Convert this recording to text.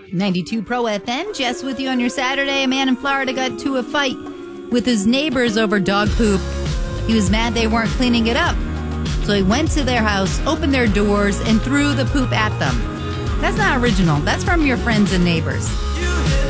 92 Pro FM, Jess with you on your Saturday. A man in Florida got to a fight with his neighbors over dog poop. He was mad they weren't cleaning it up. So he went to their house, opened their doors, and threw the poop at them. That's not original. That's from your friends and neighbors.